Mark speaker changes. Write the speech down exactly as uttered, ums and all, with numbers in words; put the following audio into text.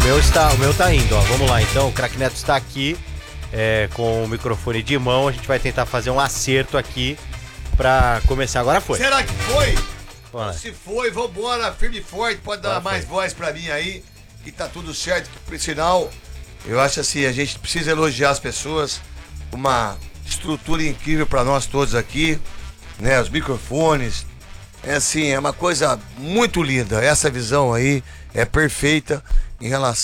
Speaker 1: meu está, o meu tá indo, ó. Vamos lá então, o Craque Neto está aqui é, com o microfone de mão. A gente vai tentar fazer um acerto aqui pra começar. Agora foi.
Speaker 2: Será que foi?
Speaker 1: Bora.
Speaker 2: Se foi, vambora, firme e forte, pode dar
Speaker 1: Agora
Speaker 2: mais
Speaker 1: foi.
Speaker 2: voz pra mim aí, que tá tudo certo. Por sinal, eu acho assim, a gente precisa elogiar as pessoas, uma estrutura incrível pra nós todos aqui, né? Os microfones, é assim, é uma coisa muito linda. Essa visão aí é perfeita em relação